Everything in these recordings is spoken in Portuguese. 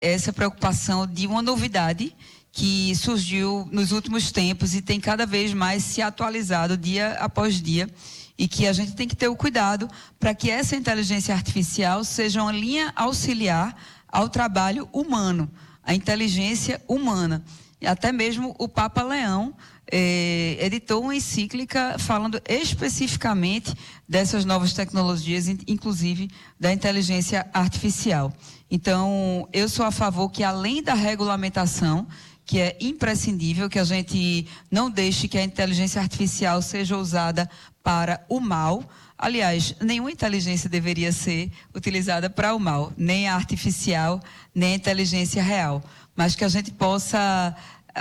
essa preocupação de uma novidade que surgiu nos últimos tempos e tem cada vez mais se atualizado dia após dia, e que a gente tem que ter o cuidado para que essa inteligência artificial seja uma linha auxiliar ao trabalho humano, à inteligência humana. E até mesmo o Papa Leão editou uma encíclica falando especificamente dessas novas tecnologias, inclusive da inteligência artificial. Então, eu sou a favor que, além da regulamentação, que é imprescindível, que a gente não deixe que a inteligência artificial seja usada para o mal. Aliás, nenhuma inteligência deveria ser utilizada para o mal, nem a artificial, nem a inteligência real. Mas que a gente possa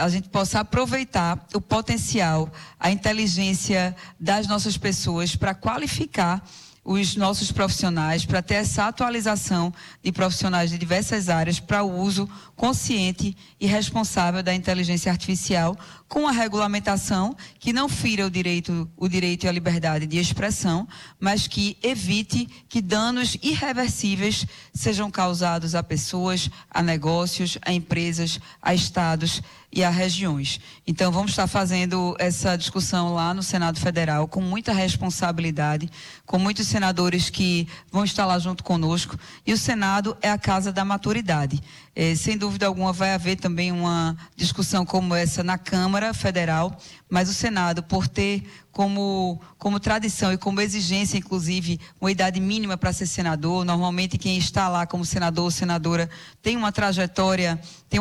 aproveitar o potencial, a inteligência das nossas pessoas para qualificar os nossos profissionais, para ter essa atualização de profissionais de diversas áreas para o uso consciente e responsável da inteligência artificial, com a regulamentação que não fira o direito e a liberdade de expressão, mas que evite que danos irreversíveis sejam causados a pessoas, a negócios, a empresas, a estados e a regiões. Então, vamos estar fazendo essa discussão lá no Senado Federal com muita responsabilidade, com muitos senadores que vão estar lá junto conosco, e o Senado é a casa da maturidade. Sem dúvida alguma vai haver também uma discussão como essa na Câmara Federal, mas o Senado, por ter como tradição e como exigência, inclusive, uma idade mínima para ser senador, normalmente quem está lá como senador ou senadora tem uma trajetória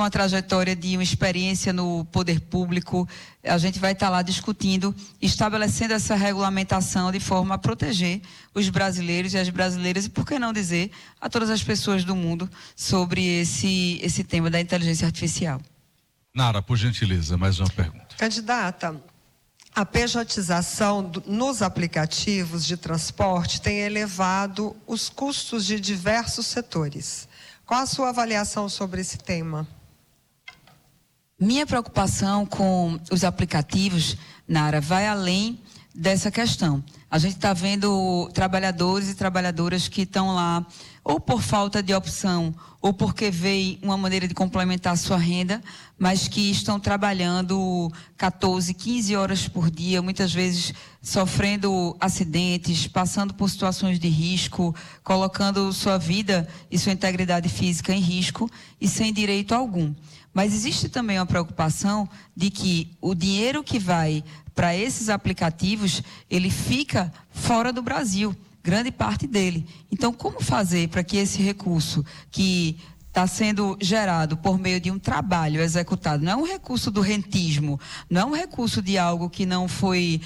de uma experiência no poder público. A gente vai estar lá discutindo, estabelecendo essa regulamentação de forma a proteger os brasileiros e as brasileiras, e por que não dizer a todas as pessoas do mundo sobre esse tema da inteligência artificial. Nara, por gentileza, mais uma pergunta. Candidata, a pejotização nos aplicativos de transporte tem elevado os custos de diversos setores. Qual a sua avaliação sobre esse tema? Minha preocupação com os aplicativos, Nara, vai além dessa questão. A gente está vendo trabalhadores e trabalhadoras que estão lá ou por falta de opção ou porque veem uma maneira de complementar a sua renda, mas que estão trabalhando 14, 15 horas por dia, muitas vezes sofrendo acidentes, passando por situações de risco, colocando sua vida e sua integridade física em risco e sem direito algum. Mas existe também uma preocupação de que o dinheiro que vai para esses aplicativos, ele fica fora do Brasil, grande parte dele. Então, como fazer para que esse recurso que está sendo gerado por meio de um trabalho executado, não é um recurso do rentismo, não é um recurso de algo que não foi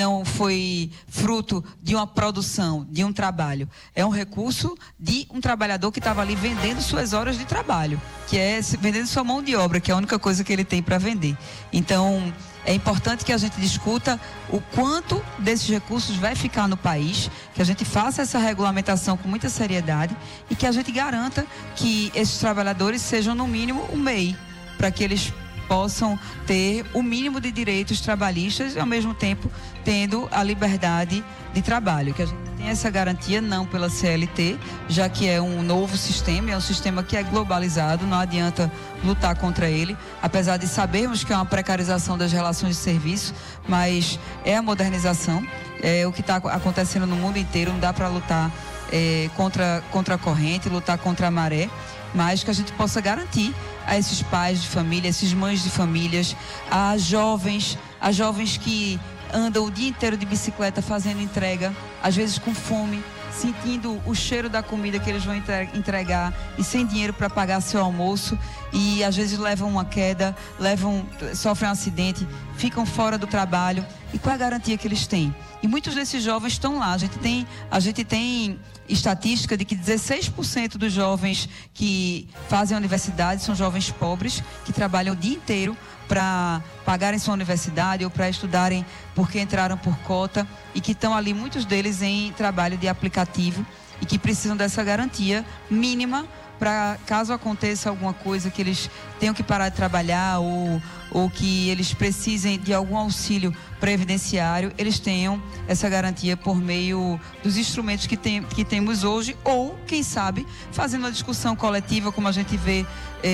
fruto de uma produção, de um trabalho, é um recurso de um trabalhador que estava ali vendendo suas horas de trabalho, que é vendendo sua mão de obra, que é a única coisa que ele tem para vender. Então, é importante que a gente discuta o quanto desses recursos vai ficar no país, que a gente faça essa regulamentação com muita seriedade e que a gente garanta que esses trabalhadores sejam, no mínimo, o MEI, para que eles possam ter o mínimo de direitos trabalhistas e, ao mesmo tempo, tendo a liberdade de trabalho. Que a gente tem essa garantia não pela CLT, já que é um novo sistema, é um sistema que é globalizado, não adianta lutar contra ele, apesar de sabermos que é uma precarização das relações de serviço, mas é a modernização, é o que está acontecendo no mundo inteiro, não dá para lutar contra a corrente, lutar contra a maré, mas que a gente possa garantir a esses pais de família, esses mães de famílias, a jovens que andam o dia inteiro de bicicleta fazendo entrega, às vezes com fome, sentindo o cheiro da comida que eles vão entregar e sem dinheiro para pagar seu almoço, e às vezes levam uma queda, sofrem um acidente, ficam fora do trabalho. E qual é a garantia que eles têm? E muitos desses jovens estão lá. A gente tem estatística de que 16% dos jovens que fazem a universidade são jovens pobres, que trabalham o dia inteiro para pagarem sua universidade ou para estudarem porque entraram por cota, e que estão ali, muitos deles, em trabalho de aplicativo, e que precisam dessa garantia mínima para caso aconteça alguma coisa que eles tenham que parar de trabalhar ou que eles precisem de algum auxílio previdenciário, eles tenham essa garantia por meio dos instrumentos que temos hoje, ou, quem sabe, fazendo uma discussão coletiva, como a gente vê